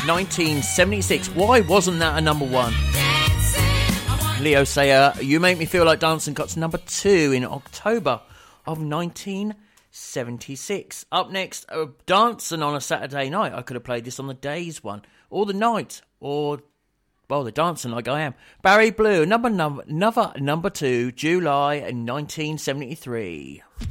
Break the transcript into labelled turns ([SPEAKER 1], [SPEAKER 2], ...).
[SPEAKER 1] 1976. Why wasn't that a number one? Leo Sayer, You Make Me Feel Like Dancing, got to number 2 in October of 1976. Up next, Dancing on a Saturday Night. I could have played this on the day's one, or the night, or, well, the dancing like I am. Barry Blue, number 2, July 1973.